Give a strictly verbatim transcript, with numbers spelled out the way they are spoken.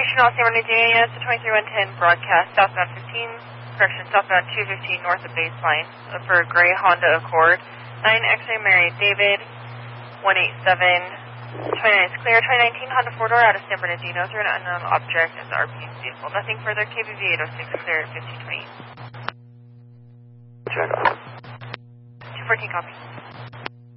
Information on San Bernardino, yes, the twenty-three one ten broadcast, southbound fifteen, correction, southbound two fifteen, north of baseline, for gray Honda Accord. nine X-ray Mary David, one eight seven, twenty-nine is clear, twenty nineteen Honda four-door out of San Bernardino through an unknown object as R P vehicle. Nothing further, K B V eight oh six, clear at fifteen twenty. Check off. two fourteen copy.